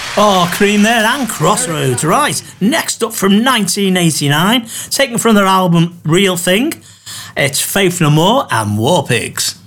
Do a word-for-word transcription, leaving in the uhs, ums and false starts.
Oh, Cream there and Crossroads. Right, next up from nineteen eighty-nine, taken from their album Real Thing, it's Faith No More and War Pigs.